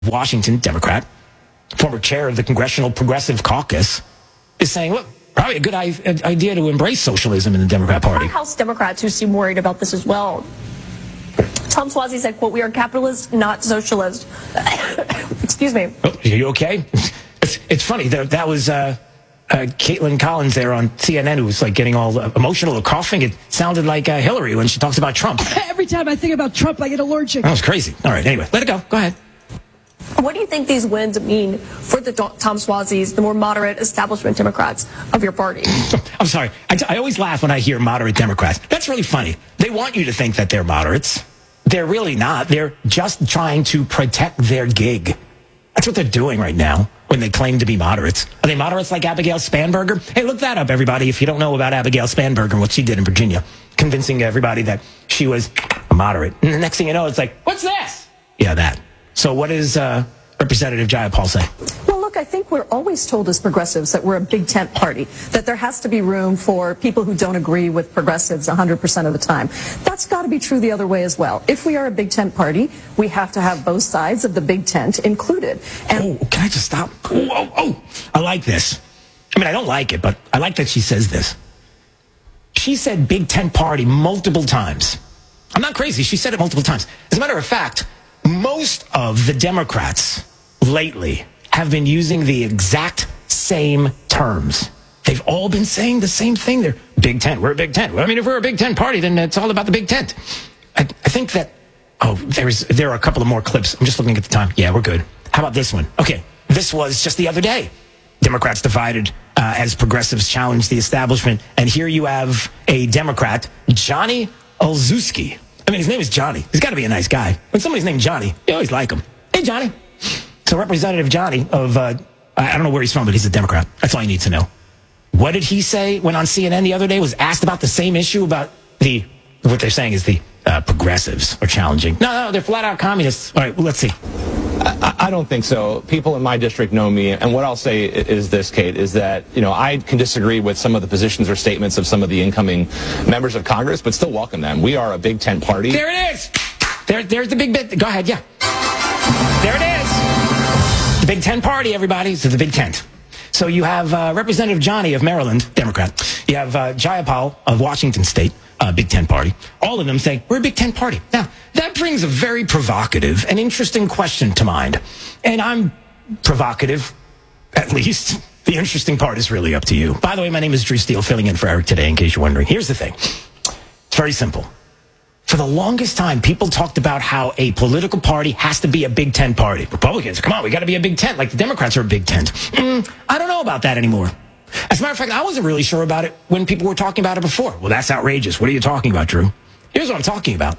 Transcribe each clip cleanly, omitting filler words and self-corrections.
Washington, Democrat, former chair of the Congressional Progressive Caucus, is saying, look, probably a good idea to embrace socialism in the Democrat Party. House Democrats who seem worried about this as well. Tom Suozzi said, quote, "We are capitalists, not socialists." Excuse me. Oh, are you okay? It's funny. That was Caitlin Collins there on CNN who was like getting all emotional or coughing. It sounded like Hillary when she talks about Trump. Every time I think about Trump, I get allergic. That was crazy. All right, anyway, let it go. Go ahead. What do you think these wins mean for the Tom Suozzi's, the more moderate establishment Democrats of your party? I'm sorry. I always laugh when I hear moderate Democrats. That's really funny. They want you to think that they're moderates. They're really not. They're just trying to protect their gig. That's what they're doing right now when they claim to be moderates. Are they moderates like Abigail Spanberger? Hey, look that up, everybody, if you don't know about Abigail Spanberger and what she did in Virginia, convincing everybody that she was a moderate. And the next thing you know, it's like, what's this? Yeah, that. So what does Representative Jayapal say? Well, look, I think we're always told as progressives that we're a big tent party, that there has to be room for people who don't agree with progressives 100% of the time. That's got to be true the other way as well. If we are a big tent party, we have to have both sides of the big tent included. And can I just stop? Oh, I like this. I mean, I don't like it, but I like that she says this. She said big tent party multiple times. I'm not crazy. She said it multiple times. As a matter of fact, most of the Democrats lately have been using the exact same terms. They've all been saying the same thing. They're big tent. We're a big tent. Well, I mean, if we're a big tent party, then it's all about the big tent. I think that, there are a couple of more clips. I'm just looking at the time. Yeah, we're good. How about this one? Okay, this was just the other day. Democrats divided as progressives challenged the establishment. And here you have a Democrat, Johnny Olszewski. I mean, his name is Johnny. He's got to be a nice guy. When somebody's named Johnny, you always like him. Hey, Johnny. So Representative Johnny of, I don't know where he's from, but he's a Democrat. That's all you need to know. What did he say when on CNN the other day was asked about the same issue about what they're saying is the progressives are challenging? No, they're flat out communists. All right, well, let's see. I don't think so. People in my district know me, and what I'll say is this, Kate, is that, I can disagree with some of the positions or statements of some of the incoming members of Congress, but still welcome them. We are a big tent party. There it is. There's the big bit. Go ahead, yeah. There it is. The Big Tent party, everybody. So the Big Tent. So you have Representative Johnny of Maryland, Democrat. You have Jayapal of Washington State, Big Tent party. All of them say, we're a Big Tent party. Now, that brings a very provocative and interesting question to mind. And I'm provocative, at least. The interesting part is really up to you. By the way, my name is Drew Steele, filling in for Eric today, in case you're wondering. Here's the thing. It's very simple. For the longest time, people talked about how a political party has to be a Big Tent party. Republicans, come on, we got to be a Big Tent, like the Democrats are a Big Tent. I don't know about that anymore. As a matter of fact, I wasn't really sure about it when people were talking about it before. Well, that's outrageous. What are you talking about, Drew? Here's what I'm talking about.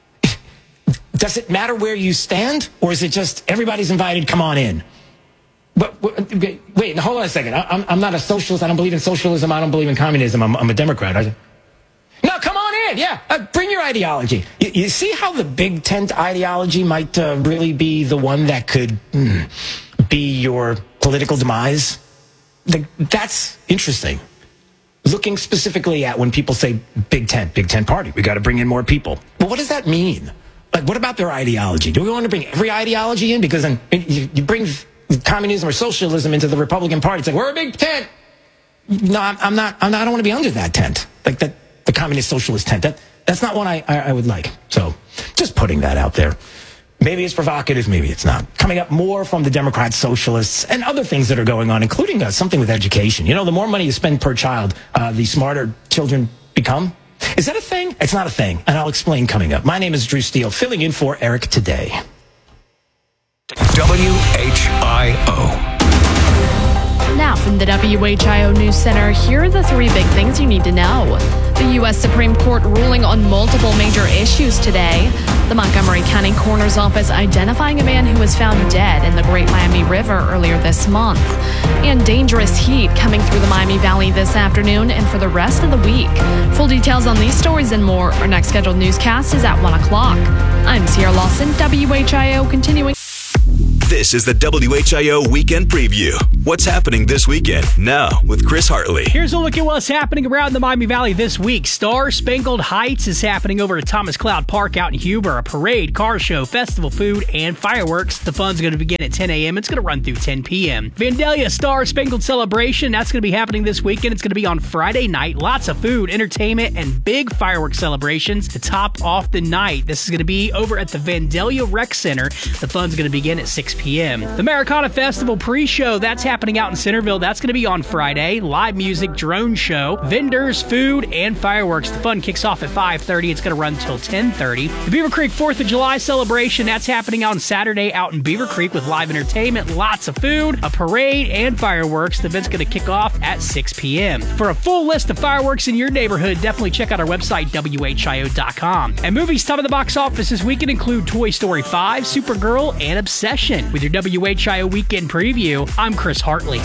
Does it matter where you stand, or is it just everybody's invited, come on in? But wait, hold on a second. I'm not a socialist. I don't believe in socialism. I don't believe in communism. I'm a Democrat. No, come on in. Yeah, bring your ideology. You see how the Big Tent ideology might really be the one that could be your political demise? That's interesting. Looking specifically at when people say Big Tent party, we got to bring in more people. Well, what does that mean? Like, what about their ideology? Do we want to bring every ideology in? Because then you bring communism or socialism into the Republican Party. It's like, we're a Big Tent. No, I don't want to be under that tent. Like that, the communist socialist tent. That's not one I would like. So just putting that out there. Maybe it's provocative, maybe it's not. Coming up, more from the Democrat socialists and other things that are going on, including something with education. The more money you spend per child, the smarter children become. Is that a thing? It's not a thing, and I'll explain coming up. My name is Drew Steele, filling in for Eric today. WHIO. Now from the WHIO News Center, here are the three big things you need to know. The U.S. Supreme Court ruling on multiple major issues today. The Montgomery County Coroner's Office identifying a man who was found dead in the Great Miami River earlier this month. And dangerous heat coming through the Miami Valley this afternoon and for the rest of the week. Full details on these stories and more. Our next scheduled newscast is at 1 o'clock. I'm Sierra Lawson, WHIO, continuing. This is the WHIO Weekend Preview. What's happening this weekend? Now with Chris Hartley. Here's a look at what's happening around the Miami Valley this week. Star Spangled Heights is happening over at Thomas Cloud Park out in Huber. A parade, car show, festival food, and fireworks. The fun's going to begin at 10 a.m. It's going to run through 10 p.m. Vandalia Star Spangled Celebration, that's going to be happening this weekend. It's going to be on Friday night. Lots of food, entertainment, and big fireworks celebrations to top off the night. This is going to be over at the Vandalia Rec Center. The fun's going to begin at 6 p.m. The Americana Festival pre-show, that's happening out in Centerville. That's going to be on Friday. Live music, drone show, vendors, food, and fireworks. The fun kicks off at 5:30. It's going to run until 10:30. The Beaver Creek 4th of July celebration, that's happening on Saturday out in Beaver Creek with live entertainment, lots of food, a parade, and fireworks. The event's going to kick off at 6 p.m. For a full list of fireworks in your neighborhood, definitely check out our website, WHIO.com. And movies top of the box office this weekend include Toy Story 5, Supergirl, and Obsession. With your WHIO Weekend Preview, I'm Chris Hartley.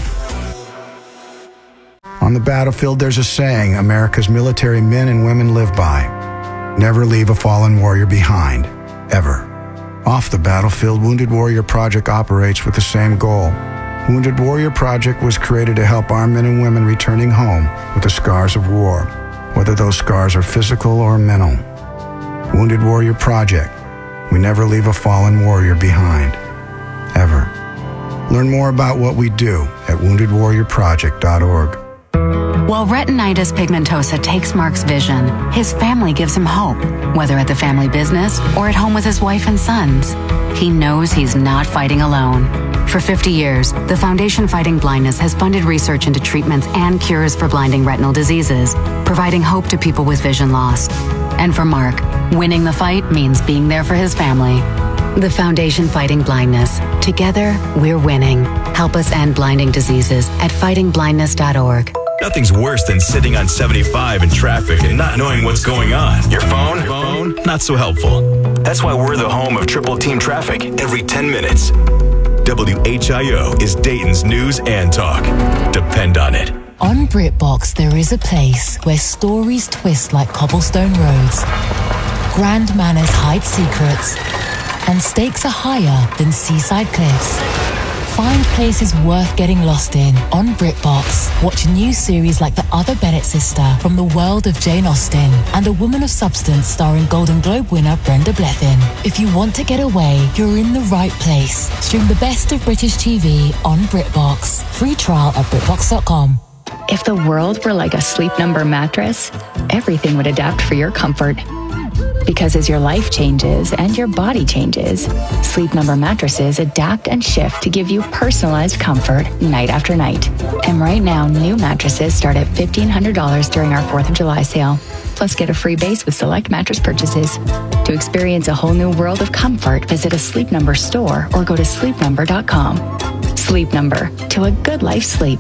On the battlefield, there's a saying America's military men and women live by. Never leave a fallen warrior behind, ever. Off the battlefield, Wounded Warrior Project operates with the same goal. Wounded Warrior Project was created to help our men and women returning home with the scars of war, whether those scars are physical or mental. Wounded Warrior Project. We never leave a fallen warrior behind, ever. Learn more about what we do at woundedwarriorproject.org. While retinitis pigmentosa takes Mark's vision, his family gives him hope, whether at the family business or at home with his wife and sons. He knows he's not fighting alone. For 50 years, the Foundation Fighting Blindness has funded research into treatments and cures for blinding retinal diseases, providing hope to people with vision loss. And for Mark, winning the fight means being there for his family. The Foundation Fighting Blindness. Together, we're winning. Help us end blinding diseases at fightingblindness.org. Nothing's worse than sitting on 75 in traffic and not knowing what's going on. Your phone? Not so helpful. That's why we're the home of Triple Team Traffic every 10 minutes. WHIO is Dayton's news and talk. Depend on it. On BritBox, there is a place where stories twist like cobblestone roads, grand manners hide secrets, and stakes are higher than seaside cliffs. Find places worth getting lost in on BritBox. Watch a new series like The Other Bennett Sister from the world of Jane Austen and A Woman of Substance starring Golden Globe winner Brenda Blethyn. If you want to get away, you're in the right place. Stream the best of British TV on BritBox. Free trial at BritBox.com. If the world were like a Sleep Number mattress, everything would adapt for your comfort. Because as your life changes and your body changes, Sleep Number mattresses adapt and shift to give you personalized comfort night after night. And right now, new mattresses start at $1,500 during our 4th of July sale. Plus, get a free base with select mattress purchases. To experience a whole new world of comfort, visit a Sleep Number store or go to sleepnumber.com. Sleep Number, to a good life sleep.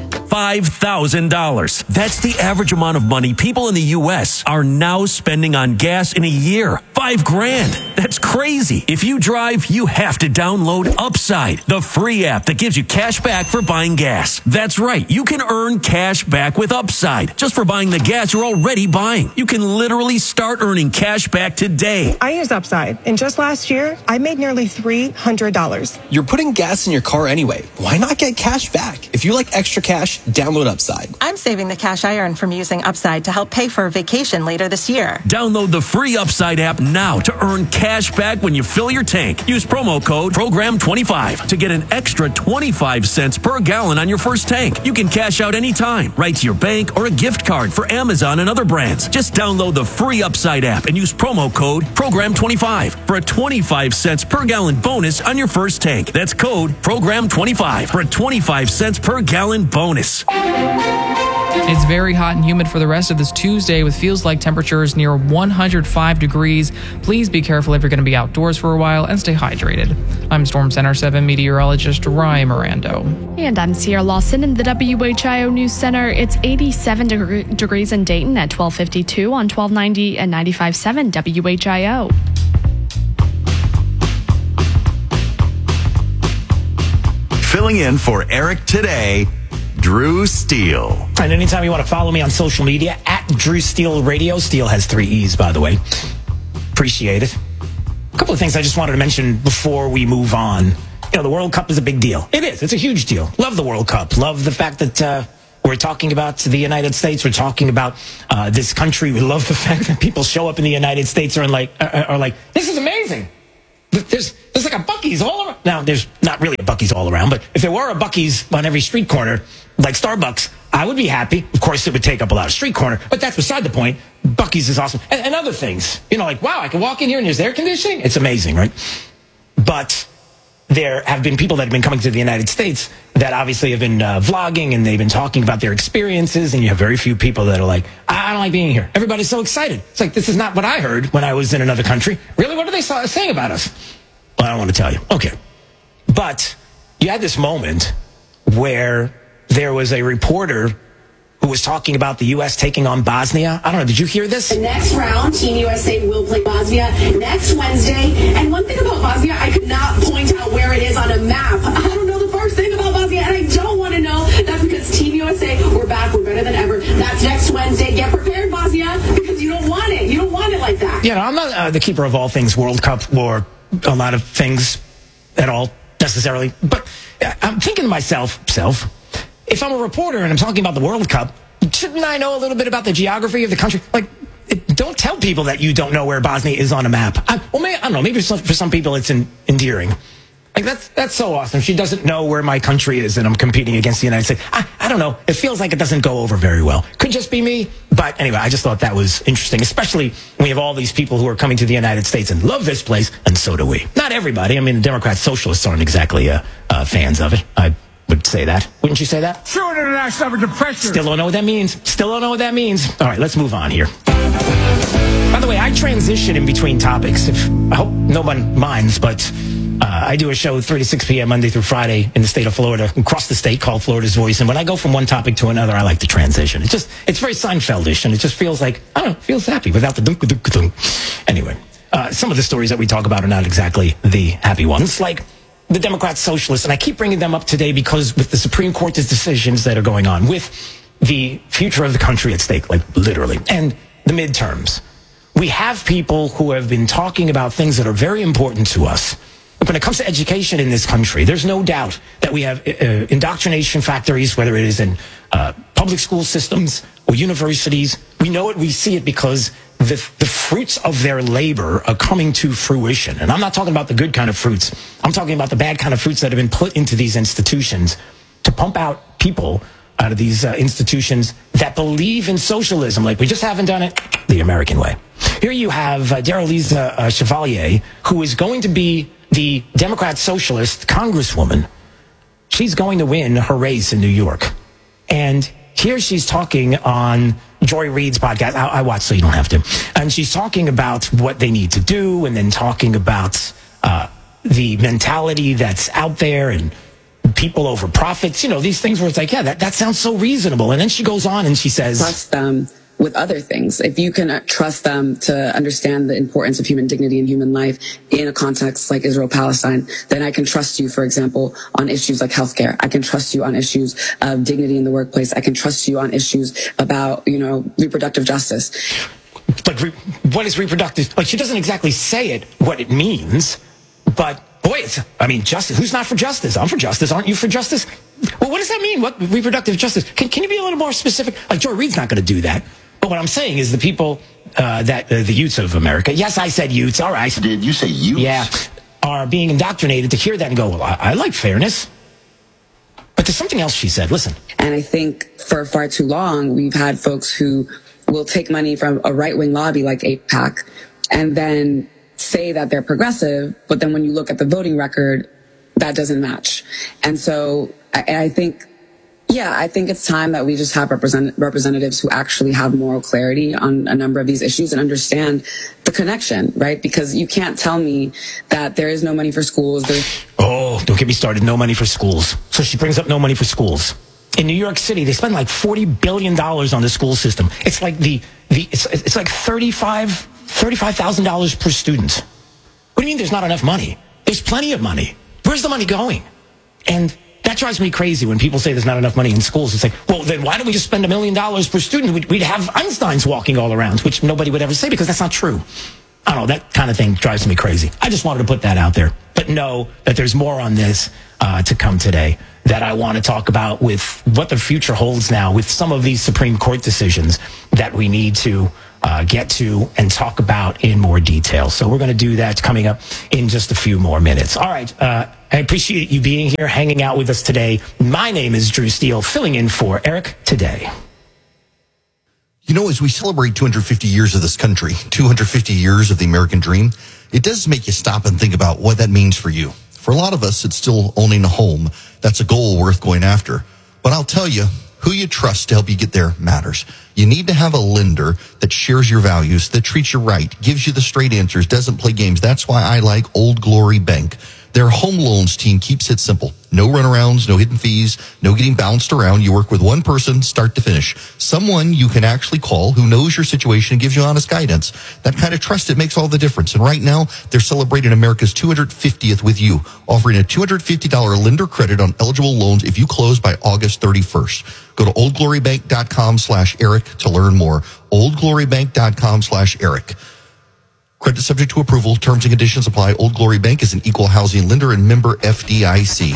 $5,000. That's the average amount of money people in the U.S. are now spending on gas in a year. $5,000. That's crazy. If you drive, you have to download Upside, the free app that gives you cash back for buying gas. That's right. You can earn cash back with Upside just for buying the gas you're already buying. You can literally start earning cash back today. I use Upside, and just last year, I made nearly $300. You're putting gas in your car anyway. Why not get cash back? If you like extra cash, download Upside. I'm saving the cash I earn from using Upside to help pay for a vacation later this year. Download the free Upside app now to earn cash back when you fill your tank. Use promo code PROGRAM25 to get an extra 25 cents per gallon on your first tank. You can cash out anytime, right to your bank or a gift card for Amazon and other brands. Just download the free Upside app and use promo code PROGRAM25 for a 25 cents per gallon bonus on your first tank. That's code PROGRAM25 for a 25 cents per gallon bonus. It's very hot and humid for the rest of this Tuesday with feels-like temperatures near 105 degrees. Please be careful if you're going to be outdoors for a while and stay hydrated. I'm Storm Center 7 meteorologist Ryan Mirando. And I'm Sierra Lawson in the WHIO News Center. It's 87 degrees in Dayton at 1252 on 1290 and 95.7 WHIO. Filling in for Eric today, Drew Steele. And anytime you want to follow me on social media, at Drew Steele Radio. Steele has 3 E's, by the way. Appreciate it. A couple of things I just wanted to mention before we move on. the World Cup is a big deal. It is. It's a huge deal. Love the World Cup. Love the fact that we're talking about the United States. We're talking about this country. We love the fact that people show up in the United States are like, this is amazing. There's like a Buc-ee's all around. Now, there's not really a Buc-ee's all around, but if there were a Buc-ee's on every street corner, like Starbucks, I would be happy. Of course, it would take up a lot of street corner, but that's beside the point. Buc-ee's is awesome. And other things. Like, wow, I can walk in here and there's air conditioning. It's amazing, right? But there have been people that have been coming to the United States that obviously have been vlogging, and they've been talking about their experiences, and you have very few people that are like, I don't like being here. Everybody's so excited. It's like, this is not what I heard when I was in another country. Really? What are they saying about us? Well, I don't want to tell you. Okay. But you had this moment where there was a reporter who was talking about the U.S. taking on Bosnia. I don't know. Did you hear this? The next round, Team USA will play Bosnia next Wednesday. And one thing about Bosnia, I could not point out where it is on a map. I don't know the first thing about Bosnia, and I don't want to know. That's because Team USA, we're back. We're better than ever. That's next Wednesday. Get prepared, Bosnia, because you don't want it. You don't want it like that. I'm not the keeper of all things World Cup or a lot of things at all necessarily. But I'm thinking to myself, if I'm a reporter and I'm talking about the World Cup, shouldn't I know a little bit about the geography of the country? Like, don't tell people that you don't know where Bosnia is on a map. I don't know. Maybe for some people it's endearing. Like, that's so awesome. She doesn't know where my country is and I'm competing against the United States. I don't know. It feels like it doesn't go over very well. Could just be me. But anyway, I just thought that was interesting, especially when we have all these people who are coming to the United States and love this place, and so do we. Not everybody. I mean, the Democrats, socialists aren't exactly fans of it. I would say that. Wouldn't you say that? Sure, international average of pressure. Still don't know what that means. All right, let's move on here. By the way, I transition in between topics. I hope no one minds, but I do a show 3 to 6 p.m. Monday through Friday in the state of Florida, across the state, called Florida's Voice. And when I go from one topic to another, I like to transition. It's very Seinfeldish, and it just feels like, I don't know, feels happy without the dunk. Anyway, some of the stories that we talk about are not exactly the happy ones, like the Democrats, socialists, and I keep bringing them up today because with the Supreme Court's decisions that are going on, with the future of the country at stake, like literally, and the midterms, we have people who have been talking about things that are very important to us. When it comes to education in this country, there's no doubt that we have indoctrination factories, whether it is in public school systems or universities. We know it, we see it because the fruits of their labor are coming to fruition. And I'm not talking about the good kind of fruits. I'm talking about the bad kind of fruits that have been put into these institutions to pump out people out of these institutions that believe in socialism. Like, we just haven't done it the American way. Here you have Darylise Chevalier, who is going to be the Democrat socialist congresswoman. She's going to win her race in New York. And here she's talking on Joy Reid's podcast. I watch, so you don't have to. And she's talking about what they need to do, and then talking about the mentality that's out there and people over profits. These things where it's like, yeah, that sounds so reasonable. And then she goes on and she says, trust them with other things. If you can trust them to understand the importance of human dignity and human life in a context like Israel-Palestine, then I can trust you, for example, on issues like healthcare. I can trust you on issues of dignity in the workplace. I can trust you on issues about, reproductive justice. Like, what is reproductive? Like, she doesn't exactly say it, what it means, but boy, justice. Who's not for justice? I'm for justice. Aren't you for justice? Well, what does that mean? What reproductive justice? Can you be a little more specific? Like, Joy Reid's not going to do that. But what I'm saying is the people the youths of America, yes, I said youths, all right. Did you say youths? Yeah, are being indoctrinated to hear that and go, well, I like fairness. But there's something else she said. Listen. And I think for far too long, we've had folks who will take money from a right-wing lobby like AIPAC and then say that they're progressive, but then when you look at the voting record, that doesn't match. And so I think it's time that we just have representatives who actually have moral clarity on a number of these issues and understand the connection, right? Because you can't tell me that there is no money for schools. Oh, don't get me started. No money for schools. So she brings up no money for schools. In New York City, they spend like $40 billion on the school system. It's like it's like $35,000 per student. What do you mean there's not enough money? There's plenty of money. Where's the money going? And that drives me crazy when people say there's not enough money in schools. It's like, well, then why don't we just spend $1 million per student? We'd have Einsteins walking all around, which nobody would ever say because that's not true. I don't know, that kind of thing drives me crazy. I just wanted to put that out there. But know that there's more on this to come today that I want to talk about with what the future holds now with some of these Supreme Court decisions that we need to get to and talk about in more detail. So we're going to do that coming up in just a few more minutes. All right. I appreciate you being here, hanging out with us today. My name is Drew Steele, filling in for Eric today. You know, as we celebrate 250 years of this country, 250 years of the American dream, it does make you stop and think about what that means for you. For a lot of us, it's still owning a home. That's a goal worth going after. But I'll tell you, who you trust to help you get there matters. You need to have a lender that shares your values, that treats you right, gives you the straight answers, doesn't play games. That's why I like Old Glory Bank. Their home loans team keeps it simple. No runarounds, no hidden fees, no getting bounced around. You work with one person, start to finish. Someone you can actually call who knows your situation and gives you honest guidance. That kind of trust, it makes all the difference. And right now, they're celebrating America's 250th with you, offering a $250 lender credit on eligible loans if you close by August 31st. Go to oldglorybank.com/Eric to learn more. oldglorybank.com/Eric. Credit subject to approval. Terms and conditions apply. Old Glory Bank is an equal housing lender and member FDIC.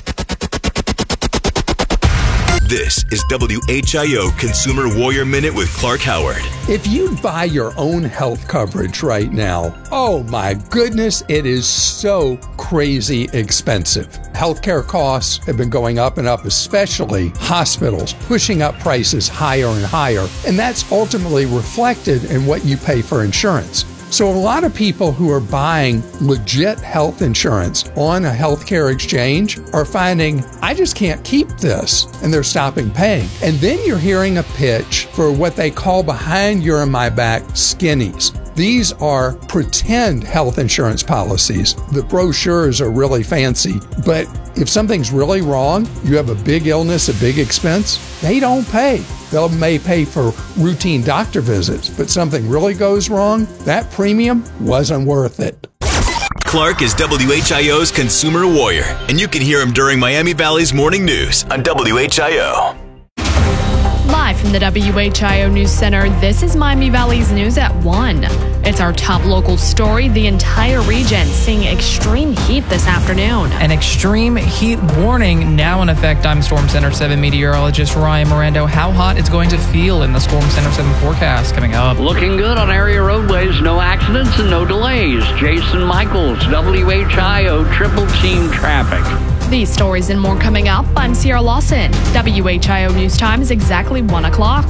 This is WHIO Consumer Warrior Minute with Clark Howard. If you buy your own health coverage right now, oh my goodness, it is so crazy expensive. Healthcare costs have been going up and up, especially hospitals, pushing up prices higher and higher. And that's ultimately reflected in what you pay for insurance. So a lot of people who are buying legit health insurance on a healthcare exchange are finding, I just can't keep this, and they're stopping paying. And then you're hearing a pitch for what they call behind your and my back skinnies. These are pretend health insurance policies. The brochures are really fancy, but if something's really wrong, you have a big illness, a big expense, they don't pay. They may pay for routine doctor visits, but something really goes wrong, that premium wasn't worth it. Clark is WHIO's Consumer Warrior, and you can hear him during Miami Valley's Morning News on WHIO. Live from the WHIO News Center, this is Miami Valley's News at 1. It's our top local story. The entire region seeing extreme heat this afternoon. An extreme heat warning now in effect. I'm Storm Center 7 meteorologist Ryan Mirando. How hot it's going to feel in the Storm Center 7 forecast coming up. Looking good on area roadways. No accidents and no delays. Jason Michaels, WHIO Triple Team Traffic. These stories and more coming up. I'm Sierra Lawson. WHIO News Time is exactly 1 o'clock.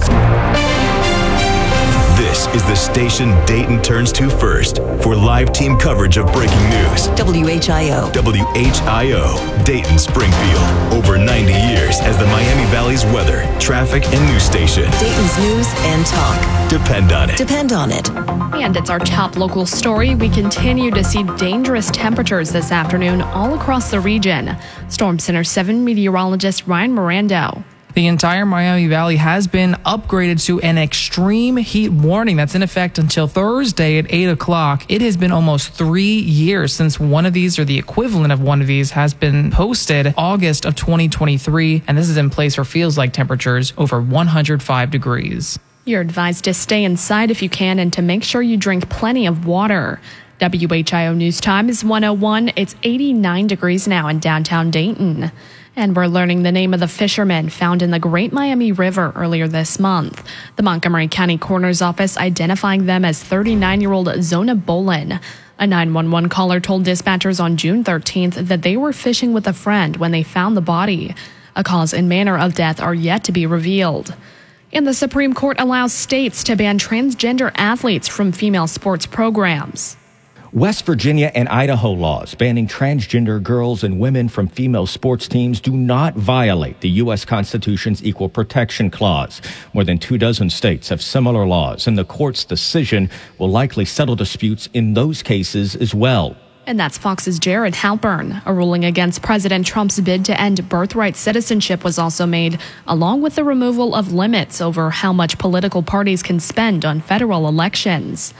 This is the station Dayton turns to first for live team coverage of breaking news. WHIO. WHIO, Dayton Springfield. Over 90 years as the Miami Valley's weather, traffic, and news station. Dayton's news and talk. Depend on it. Depend on it. And it's our top local story. We continue to see dangerous temperatures this afternoon all across the region. Storm Center 7 meteorologist Ryan Mirando. The entire Miami Valley has been upgraded to an extreme heat warning that's in effect until Thursday at 8 o'clock. It has been almost 3 years since one of these, or the equivalent of one of these, has been posted, August of 2023, and this is in place for feels like temperatures over 105 degrees. You're advised to stay inside if you can and to make sure you drink plenty of water. WHIO News Time is 1:01. It's 89 degrees now in downtown Dayton. And we're learning the name of the fisherman found in the Great Miami River earlier this month. The Montgomery County Coroner's Office identifying them as 39-year-old Zona Bolin. A 911 caller told dispatchers on June 13th that they were fishing with a friend when they found the body. A cause and manner of death are yet to be revealed. And the Supreme Court allows states to ban transgender athletes from female sports programs. West Virginia and Idaho laws banning transgender girls and women from female sports teams do not violate the U.S. Constitution's Equal Protection Clause. More than 24 states have similar laws, and the court's decision will likely settle disputes in those cases as well. And that's Fox's Jared Halpern. A ruling against President Trump's bid to end birthright citizenship was also made, along with the removal of limits over how much political parties can spend on federal elections.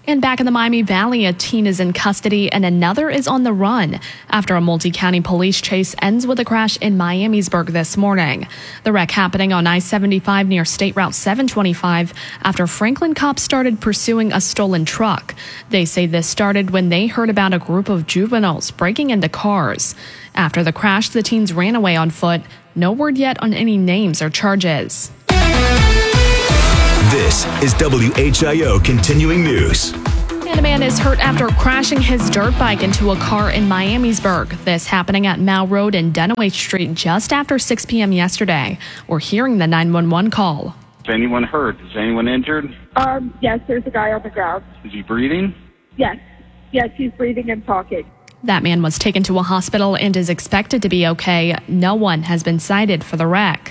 And back in the Miami Valley, a teen is in custody and another is on the run after a multi-county police chase ends with a crash in Miamisburg this morning. The wreck happening on I-75 near State Route 725 after Franklin cops started pursuing a stolen truck. They say this started when they heard about a group of juveniles breaking into cars. After the crash, the teens ran away on foot. No word yet on any names or charges. This is WHIO Continuing News. And a man is hurt after crashing his dirt bike into a car in Miamisburg. This happening at Mao Road and Dunaway Street just after 6 p.m. yesterday. We're hearing the 911 call. Is anyone hurt? Is anyone injured? Yes, there's a guy on the ground. Is he breathing? Yes, he's breathing and talking. That man was taken to a hospital and is expected to be okay. No one has been cited for the wreck.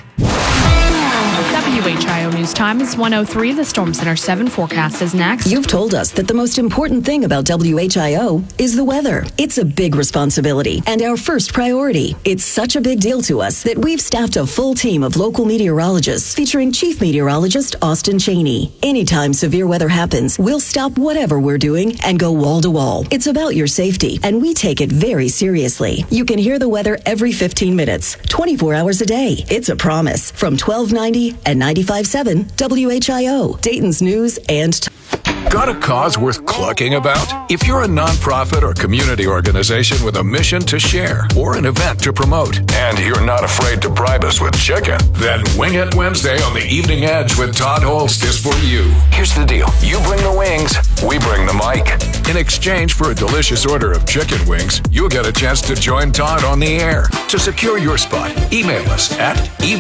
WHIO News Time is 1:03. The Storm Center 7 forecast is next. You've told us that the most important thing about WHIO is the weather. It's a big responsibility and our first priority. It's such a big deal to us that we've staffed a full team of local meteorologists featuring Chief Meteorologist Austin Cheney. Anytime severe weather happens, we'll stop whatever we're doing and go wall to wall. It's about your safety, and we take it very seriously. You can hear the weather every 15 minutes, 24 hours a day. It's a promise from 1290 and 95.7 WHIO, Dayton's News and Got a cause worth clucking about? If you're a nonprofit or community organization with a mission to share or an event to promote, and you're not afraid to bribe us with chicken, then Wing It Wednesday on the Evening Edge with Todd Holst is for you. Here's the deal. You bring the wings, we bring the mic. In exchange for a delicious order of chicken wings, you'll get a chance to join Todd on the air. To secure your spot, email us at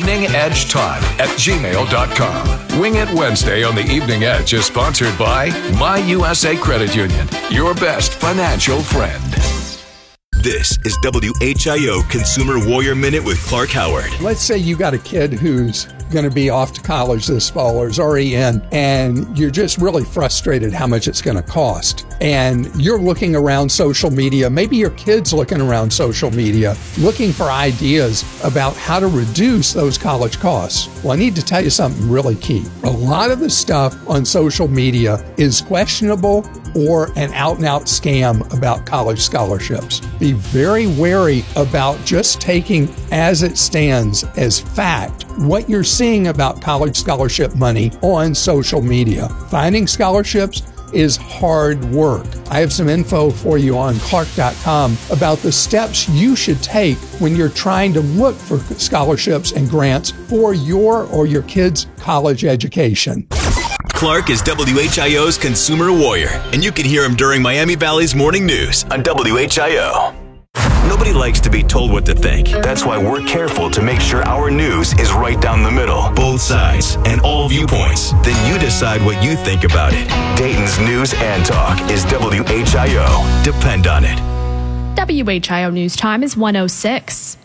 eveningedgetodd@gmail.com. Wing It Wednesday on the Evening Edge is sponsored by My USA Credit Union, your best financial friend. This is WHIO Consumer Warrior Minute with Clark Howard. Let's say you got a kid who's going to be off to college this fall or is already in, and you're just really frustrated how much it's going to cost. And you're looking around social media, maybe your kid's looking around social media, looking for ideas about how to reduce those college costs. Well, I need to tell you something really key. A lot of the stuff on social media is questionable or an out-and-out scam about college scholarships. Be very wary about just taking as it stands as fact what you're seeing about college scholarship money on social media. Finding scholarships is hard work. I have some info for you on Clark.com about the steps you should take when you're trying to look for scholarships and grants for your or your kid's college education. Clark is WHIO's Consumer Warrior, and you can hear him during Miami Valley's Morning News on WHIO. Nobody likes to be told what to think. That's why we're careful to make sure our news is right down the middle, both sides, and all viewpoints. Then you decide what you think about it. Dayton's News and Talk is WHIO. Depend on it. WHIO News Time is 1:06.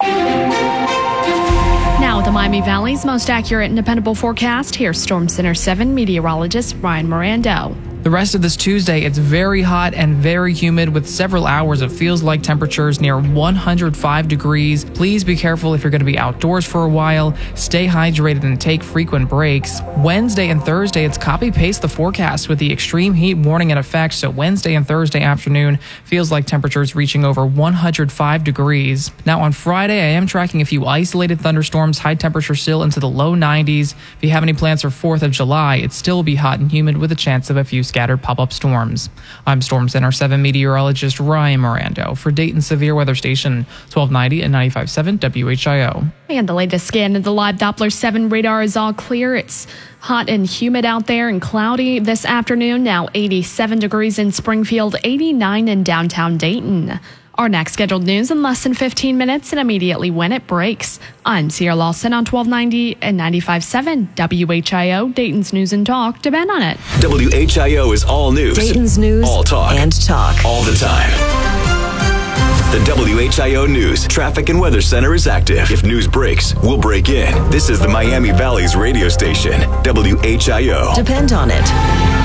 Now, the Miami Valley's most accurate and dependable forecast. Here's Storm Center 7 meteorologist Ryan Mirando. The rest of this Tuesday, it's very hot and very humid with several hours of feels-like temperatures near 105 degrees. Please be careful if you're going to be outdoors for a while. Stay hydrated and take frequent breaks. Wednesday and Thursday, it's copy-paste the forecast with the extreme heat warning in effect. So Wednesday and Thursday afternoon feels like temperatures reaching over 105 degrees. Now on Friday, I am tracking a few isolated thunderstorms, high temperature still into the low 90s. If you have any plans for 4th of July, it still will be hot and humid with a chance of a few scattered pop-up storms. I'm Storm Center 7 meteorologist Ryan Mirando for Dayton Severe Weather Station 1290 and 95.7 WHIO. And the latest scan of the live Doppler 7 radar is all clear. It's hot and humid out there and cloudy this afternoon. Now 87 degrees in Springfield, 89 in downtown Dayton. Our next scheduled news in less than 15 minutes and immediately when it breaks. I'm Sierra Lawson on 1290 and 95.7 WHIO, Dayton's News and Talk. Depend on it. WHIO is all news. Dayton's News all talk. And talk. All the time. The WHIO News Traffic and Weather Center is active. If news breaks, we'll break in. This is the Miami Valley's radio station, WHIO. Depend on it.